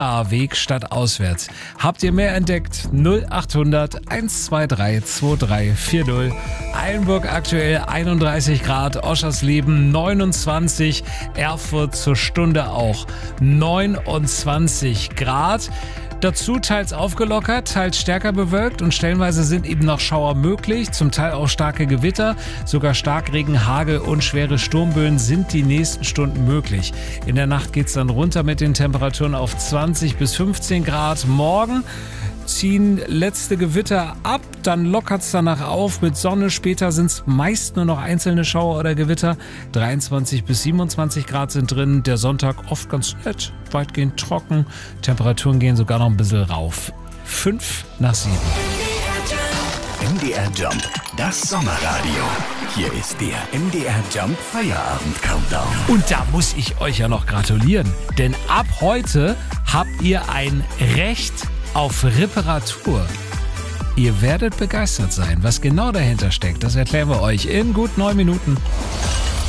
Weg statt auswärts. Habt ihr mehr entdeckt? 0800 123 2340. Eilenburg aktuell 31 Grad, Oschersleben 29, Erfurt zur Stunde auch 29 Grad. Dazu teils aufgelockert, teils stärker bewölkt und stellenweise sind eben noch Schauer möglich, zum Teil auch starke Gewitter, sogar Starkregen, Hagel und schwere Sturmböen sind die nächsten Stunden möglich. In der Nacht geht's dann runter mit den Temperaturen auf 20 bis 15 Grad. Morgen ziehen letzte Gewitter ab, dann lockert's danach auf mit Sonne. Später sind's meist nur noch einzelne Schauer oder Gewitter. 23 bis 27 Grad sind drin. Der Sonntag oft ganz nett, weitgehend trocken. Temperaturen gehen sogar noch ein bisschen rauf. 5 nach 7. MDR Jump, das Sommerradio. Hier ist der MDR Jump Feierabend Countdown. Und da muss ich euch ja noch gratulieren, denn ab heute habt ihr ein Recht auf Reparatur. Ihr werdet begeistert sein. Was genau dahinter steckt, das erklären wir euch in gut 9 Minuten.